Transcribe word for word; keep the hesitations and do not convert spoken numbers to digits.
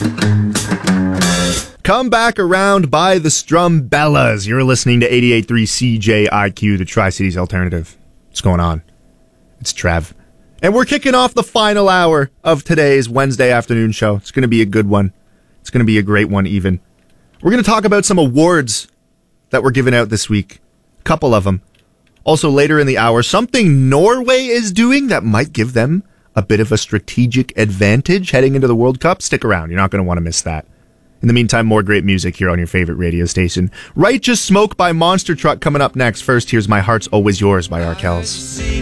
Come back around by the Strumbellas. You're listening to eighty-eight point three C J I Q, the Tri-Cities Alternative. What's going on? It's Trev. And we're kicking off the final hour of today's Wednesday afternoon show. It's going to be a good one. It's going to be a great one, even. We're going to talk about some awards that were given out this week. A couple of them. Also, later in the hour, something Norway is doing that might give them a bit of a strategic advantage heading into the World Cup. Stick around. You're not going to want to miss that. In the meantime, more great music here on your favorite radio station. Righteous Smoke by Monster Truck coming up next. First, here's My Heart's Always Yours by Arkells.